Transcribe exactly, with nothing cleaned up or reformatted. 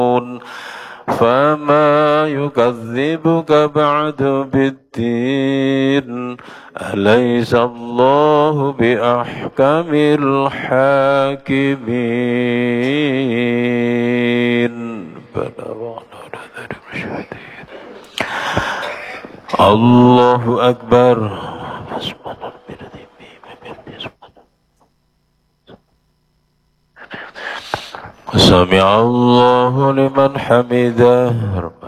فما يكذبك بعد بالدين أليس الله بأحكم الحاكمين. الله أكبر. سمع الله لمن حمده.